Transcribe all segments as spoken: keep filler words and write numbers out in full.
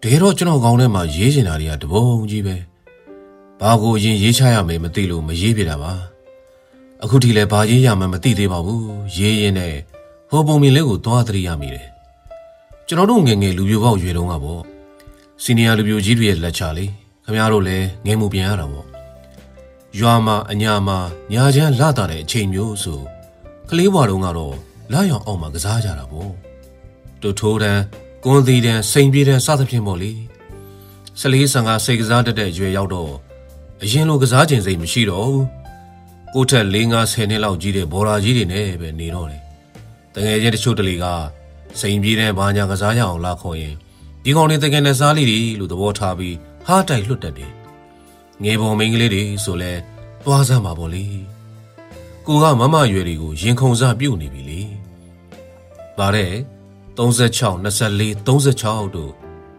ကယ်တော့ကျွန်တော်ကောင်းထဲမှာရေးချင်တာတွေကတပုံကြီးပဲဘာကိုအရင်ရေးချရမယ်မသိလို့မရေးပြတာပါအခုထိလည်းဘာရေးရမှမသိသေးပါဘူးရေးရင်းနဲ့ဟိုပုံမြင်လေးကိုသွားသတိရမိတယ်ကျွန်တော်တို့ငယ်ငယ်လူပြိုပေါက်ရွေတုံးကပေါ့စီနီယာလူပြိုကြီးတွေရဲ့လက်ချလေးခင်ဗျားတို့လည်းငယ်မှုပြန်ရတာပေါ့ရွာမှာအညာမှာညာချမ်းလာတာတဲ့အချိန်မျိုးဆိုကလေးဘွားတုန်းကတော့လာရောင်အောင်မှာကစားကြတာပေါ့တူထိုးတန်းကွန်သီတန်းစိန်ပြေးတန်းစသဖြင့်ပေါ့လေဆလေးဆန်ကစိတ်ကစားတတ်တဲ့ရွယ်ရောက်တော့အရင်လိုကစားခြင်းစိတ်မရှိတော့ဘူးကိုထက်၄၅ဆယ်နှစ်လောက်ကြီးတဲ့ဘော်ရာကြီးတွေနဲ့ပဲနေတော့တယ်တငယ်ချင်းတချို့တလေကစိန်ပြေးတန်းဘာညာကစားရအောင်လာခေါ်ရင်ဒီကောင်တွေတကယ်နဲ့စားလိတွေလို့သဘောထားပြီးဟားတိုက်လွတ်တတ်တယ်ငယ်ပေါ်မိန်းကလေးတွေဆိုလဲသွားစမ်းပါပေါ့လေကိုကမမရွယ်တွေကိုရင်ခုန်စားပြုတ်နေပြီလေဗါတဲ့36 24 36တို့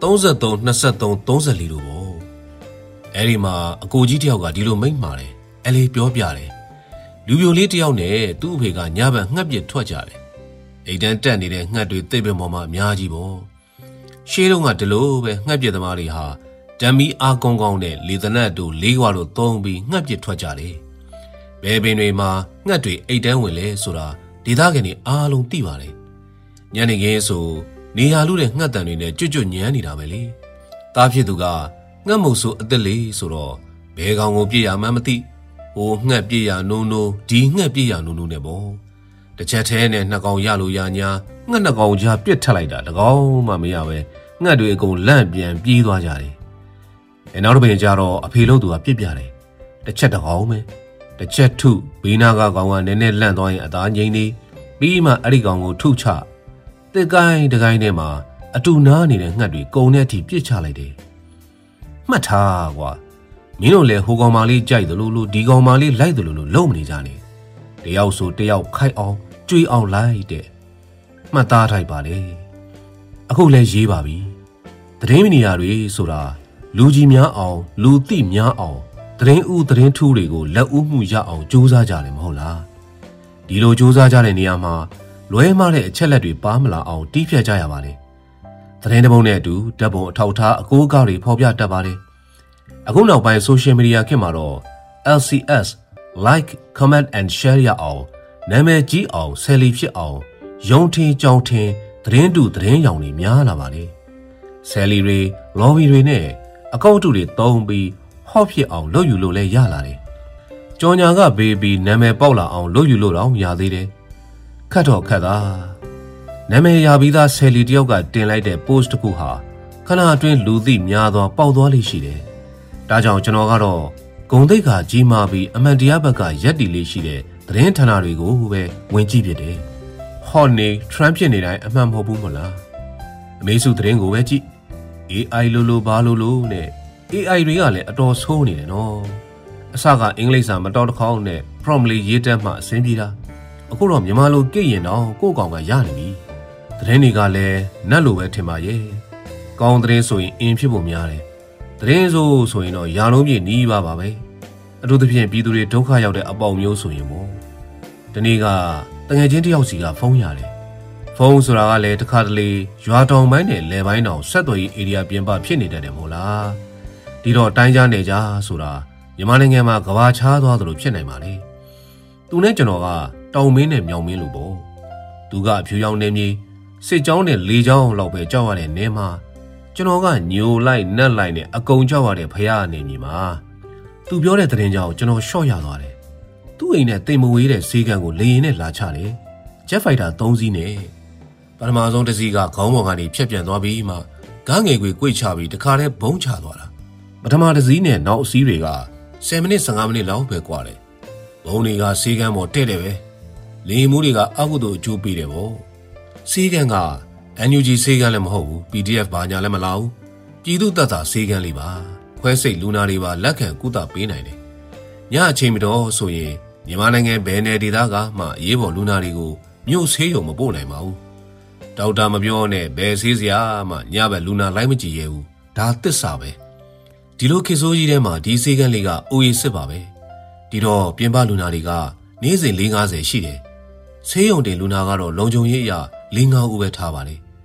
33 23 34တို့ပေါ့အဲ့ဒီမှာအကိုကြီးတယောက်ကဒီလိုမိန့်မှာတယ်အဲ့လေးပြောပြတယ်လူပြိုလေးတယောက်နဲ့သူ့အဖေကညဘက်ငှက်ပြစ်ထွက်ကြတယ်အိမ်တန်းတက်နေတဲ့ငှက်တွေတိတ်ပင်ပေါ်မှာအများကြီးပေါ့ရှေးတုန်းကဒီလိုပဲငှက်ပြစ်သမားတွေဟာဓမီအားကောင်းကောင်းနဲ့လေသနတ်တို့လေးခွာတို့သုံးပြီးငှက်ပြစ်ထွက်ကြတယ်ဘယ်ပင်တွေမှာငှက်တွေအိတ်တန်းဝင်လဲဆိုတာဒေသခံတွေအားလုံးသိပါတယ်ညနေခင်းဆိုနေရာလူတဲ့ငှက်တန်တွေနဲ့ကြွတ်ကြွညမ်းနေတာပဲလေတားဖြစ်သူကငှက်မုတ်ဆိုအသက်လေးဆိုတော့ဘဲကောင်ကိုပြည့်ရမှန်းမသိဟိုငှက်ပြည့်ရနိုးနိုးဒီငှက်ပြည့်ရနိုးနိုးနဲ့ပေါ့တစ်ချက်သေးနဲ့နှစ်ကောင်ရလို့ရညာငှက်နှစ်ကောင်ကြားပြစ်ထက်လိုက်တာတကောင်မှမရပဲငှက်တွေအကုန်လန့်ပြန်ပြေးသွားကြတယ်အဲနောက်တစ်ပင်ကျတော့အဖေလို့သူကပြစ်ပြတယ်တစ်ချက်တကောင်ပဲတစ်ချက်ထုဘေးနာကကောင်ကနည်းနည်းလန့်သွားရင်အသားငိမ့်နေပြီးမှအဲ့ဒီကောင်ကိုထုချတစ်ကိုင်းတစ်ကိုင်းထဲမှာအတူနားနေတဲ့ငှက်တွေကုံတဲ့အထိပြစ်ချလိုက်တယ်မှတ်ထားကွာမင်းတို့လည်းဟိုကောင်မလေးကြိုက်တယ်လို့လို့ဒီကောင်မလေးလိုက်တယ်လို့လို့လုံမနေကြနဲ့တယောက်ဆိုတယောက်ခိုက်အောင်ကြွေးအောင်လိုက်တဲ့မှတ်သားထိုက်ပါလေအခုလည်းရေးပါပြီသတင်းမီဒီယာတွေဆိုတာလူကြီးများအောင်လူသိများအောင်သတင်းဥသတင်းထူးတွေကိုလက်ဦးမှုရအောင်စူးစမ်းကြတယ်မဟုတ်လားဒီလိုစူးစမ်းကြတဲ့နေရာမှာလွဲမှားတဲ့အချက်လက်တွေပါမလာအောင်တီးဖြတ်ကြရပါလေသတင်းတပုတ်နဲ့အတူဓာတ်ပုံအထောက်ထားအကိုးအကားတွေဖော်ပြတတ်ပါတယ်အခုနောက်ပိုင်း social media ခေတ်မှာတော့ L C S like comment and share ရအောင်နာမည်ကြီးအောင်ဆယ်လီဖြစ်အောင်ယုံထင်ကြောင်ထင်သတင်းတူသတင်းရောင်တွေများလာပါလေဆယ်လီတွေ lobby တွေနဲ့အကောင့်တူတွေသုံးပြီးဟော့ဖြစ်အောင်လုပ်ယူလို့လည်းရလာတယ်ကြော်ညာကဘေးပြီးနာမည်ပေါက်လာအောင်လုပ်ယူလို့တော့ရသေးတယ်ခတ်တော့ခတ်သားနာမည်ရပြီးသားဆယ်လီတယောက်ကတင်လိုက်တဲ့ post တစ်ခုဟာခဏအတွင်းလူသိများသွားပေါက်သွားလိမ့်ရှိတယ်ဒါကြောင့်ကျွန်တော်ကတော့ဂုံတိတ်ခါကြီးမာပြီးအမှန်တရားဘက်ကရက်တီလေးရှိတဲ့သတင်းဌာနတွေကိုပဲဝင်ကြည့်ဖြစ်တယ်ဟော့နေ Trump ဖြစ်နေတိုင်းအမှန်မဟုတ်ဘူးမလားအမေစုသတင်းကိုပဲကြည့် A I လို့လို့ဘာလို့လို့နဲ့ A I တွေကလည်းအတော်ဆိုးနေတယ်နော်အစကအင်္ဂလိပ်စာမတော်တခေါက်နဲ့ prompt လေးရေးတက်မှအဆင်ပြေတာအခုတော့မြန်မာလိုကြည့်ရင်တော့ကိုယ့်ကောင်ကရနေပြီသတင်းတွေကလည်းနတ်လိုပဲထင်ပါရဲ့ကောင်းသတင်းဆိုရင်အင်ဖြစ်ဖို့များတယ်သတင်းဆိုဆိုရင်တော့ရာလုံးပြည့်နီးပါပါပဲအထူးသဖြင့်ပြည်သူတွေဒုက္ခရောက်တဲ့အပေါင်မျိုးဆိုရင်ပေါ့ဒီနေ့ကတငယ်ချင်းတယောက်စီကဖုန်းရတယ်ဖုန်းဆိုတာကလည်းတစ်ခါတလေရွာတောင်ပိုင်းနဲ့လယ်ပိုင်းတောင်ဆက်သွယ်ရေး area ပြင်ပဖြစ်နေတတ်တယ်မို့လားဒီတော့တိုင်းကြားနေကြဆိုတာမြန်မာနိုင်ငံမှာကဘာချားသွားသလိုဖြစ်နိုင်ပါလေသူနဲ့ကျွန်တော်ကတောင်မင်းနဲ့မြောင်မင်းလိုပေါ့သူကအဖြူရောင်နေမြေစစ်ကြောင်းနဲ့လေကြောင်းလောက်ပဲကြောက်ရတဲ့နေမှာကျွန်တော်ကညိုလိုက်နက်လိုက်နဲ့အကုံကြောက်ရတဲ့ဖရားအနေမြေမှာသူပြောတဲ့သတင်းကြောင့်ကျွန်တော်ရှော့ရသွားတယ်သူ့အိမ်နဲ့တိမ်မဝေးတဲ့ဈေးကန်ကိုလေရင်နဲ့လာချတယ်ဂျက်ဖိုက်တာ၃စီးနဲ့ပထမဆုံးတစ်စီးကခေါင်းပေါ်ကနေဖြတ်ပြန်သွားပြီးမှကားငယ်ကွေကွေ့ချပြီးတခါတည်းဘုံချသွားတာပထမတစ်စီးနဲ့နောက်အစီးတွေကဆယ်မိနစ်၁၅မိနစ်လောက်ပဲကွာတယ်ဘုံတွေကဈေးကန်ပေါ်တဲ့တယ်ပဲလေမှုတွေကအကုသို့အကျိုးပေးတယ်ပေါ့ဈေးကန်က N U G ဈေးကန်လည်းမဟုတ်ဘူး P D F ဘာညာလည်းမလာဘူးပြည်သူတပ်သားဈေးကန်လေးပါခွဲစိတ်လူနာတွေပါလက်ခံကုသပေးနိုင်တယ်ညအချိန်မတော်ဆိုရင်မြန်မာနိုင်ငံဘယ်နယ်ဒေသကမှအရေးပေါ်လူနာတွေကိုမြို့ဆေးရုံမပို့နိုင်ပါဘူးဒေါက်တာမပြောနဲ့ဘယ်ဆေးစရာမှညဘက်လူနာလိုက်မကြည့်ရဘူးဒါသစ္စာပဲဒီလိုခေတ်ဆိုးကြီးထဲမှာဒီဆေးကန်လေးကအိုရီစစ်ပါပဲဒီတော့ပြင်ပလူနာတွေကနေ့စဉ်၄၅၀ရှိတယ်ဆေးရုံတင်လူနာကတော့လုံခြုံရေးအရ၄၅ဦးပဲထားပါလေ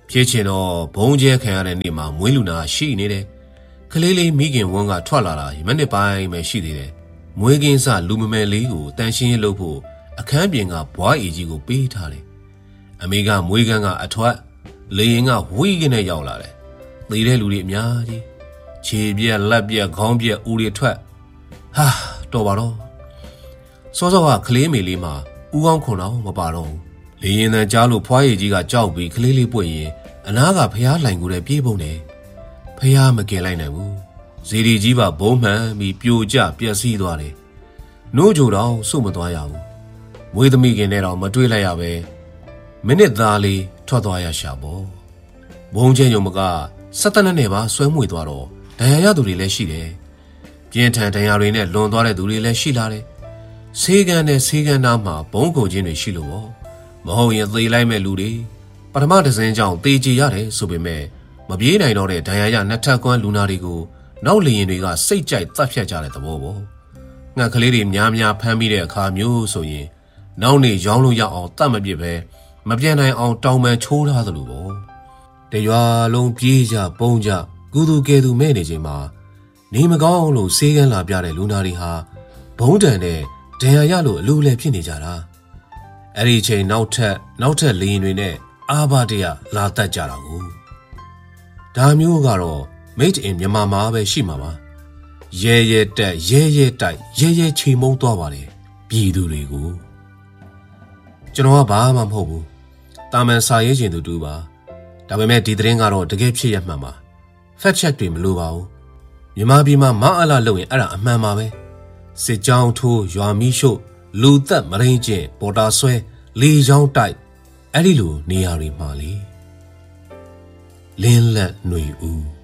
ဖြစ်ချင်တော့ဘုံကျဲခံရတဲ့နေ့မှာမွေးလူနာရှိနေတယ်ကလေးလေးမိခင်ဝန်းကထွက်လာတာမနေ့ပိုင်းပဲရှိသေးတယ်မွေးကင်းစလူမမယ်လေးကိုတန်ရှင်းလုပ်ဖို့အခန်းပြင်ကဘွားအေကြီးကိုပေးထားတယ်အမေကမွေးကန်းကအထွက်လေရင်ကဝီးကနေရောက်လာတယ်သေတဲ့လူတွေအများကြီးခြေပြက်လက်ပြက်ခေါင်းပြက်ဦးတွေထွက်ဟာတော်ပါတော့စောစောကကလေးမေလေးမှာဦးကောင်းခွန်တော့မပါတော့ဘူးလေရင်တန်ကြားလို့ဖွားရည်ကြီးကကြောက်ပြီးကလေးလေးပွင့်ရင်အနားကဖျားလှိုင်ကိုလည်းပြေးပုံတယ်ဖျားမကင်လိုက်နိုင်ဘူးဇီဒီကြီးပါဘုံမှန်ပြီးပြိုကျပျက်စီးသွားတယ်နိုးကြတော့စုမသွားရဘူးမွေးသမီးခင်နဲ့တော့မတွေ့လိုက်ရပဲမိနစ်သားလေးထွက်သွားရရှာပေါ့ဘုံချင်းယုံမကစက်တနက်နဲ့ပါဆွဲမွေသွားတော့ဒဏ်ရာရသူတွေလည်းရှိတယ်ပြင်းထန်ဒဏ်ရာတွေနဲ့လွန်သွားတဲ့သူတွေလည်းရှိလာတယ်ဆေးကန်နဲ့ဆေးကန်သားမှာဘုံကုန်ချင်းတွေရှိလို့ပေါ့မဟုတ်ရင်သေလိုက်မဲ့လူတွေပထမတစ်စင်းကြောင့်သေချေရတယ်ဆိုပေမဲ့မပြေးနိုင်တော့တဲ့ဒဏ်ရာရနှစ်ထပ်ကွမ်းလူနာတွေကိုနောက်လျင်တွေကစိတ်ကြိုက်သတ်ဖြတ်ကြတဲ့သဘောပေါ့ငှက်ကလေးတွေများများဖမ်းပြီးတဲ့အခါမျိုးဆိုရင်နောက်နေရောင်းလို့ရအောင်တတ်မပြစ်ပဲမပြတ်နိုင်အောင်တောင်းပန်ချိုးထားသလိုပေါ့တရွာလုံးပြေးကြပုံကြကုသူကဲသူမဲ့နေချိန်မှာနေမကောင်းလို့ဆေးကန်းလာပြတဲ့လူနာတွေဟာဘုံတန်တဲ့ဒဏ်ရာရလို့အလိုလဲဖြစ်နေကြတာအဲ့ဒီချိန်နောက်ထပ်နောက်ထပ်လေရင်တွေနဲ့အာဘတရလာတတ်ကြတာကိုဒါမျိုးကတော့ made in မြန်မာမှာပဲရှိမှာပါရဲရဲတက်ရဲရဲတိုက်ရဲရဲချိန်မုံသွားပါတယ်ပြည်သူတွေကိုကျွန်တော်ကဘာမှမဟုတ်ဘူးတာမန်စာရေးခြင်းသူတူပါဒါပေမဲ့ဒီသတင်းကတော့တကယ်ဖြစ်ရမှန်ပါ fact check တွေမလိုပါဘူးမြန်မာပြည်မှာမအားလာလုပ်ရင်အဲ့ဒါအမှန်ပါပဲစစ်ကြောင်းထိုးရွာမီးရှို့လူသက်မရင်းကျင်ပေါ်တာဆွဲလေချောင်းတိုက်အဲ့ဒီလိုနေရာတွေမှာလေလင်းလက်ຫນွေဦး